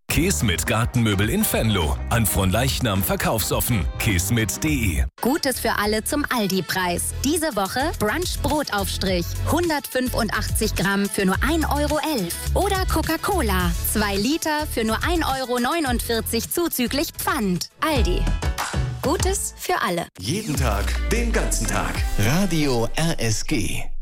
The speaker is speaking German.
Kismet Gartenmöbel in Venlo. An Fronleichnam verkaufsoffen. kismet.de. Gutes für alle zum Aldi-Preis. Diese Woche Brunch-Brotaufstrich. 185 Gramm für nur 1,11 Euro. Oder Coca-Cola. 2 Liter für nur 1,49 Euro zuzüglich Pfand. Aldi. Gutes für alle. Jeden Tag, den ganzen Tag. Radio RSG.